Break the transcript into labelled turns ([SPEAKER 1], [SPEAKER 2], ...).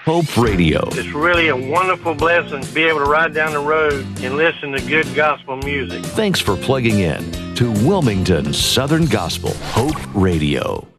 [SPEAKER 1] Hope Radio.
[SPEAKER 2] It's really a wonderful blessing to be able to ride down the road and listen to good gospel music.
[SPEAKER 1] Thanks for plugging in to Wilmington Southern Gospel Hope Radio.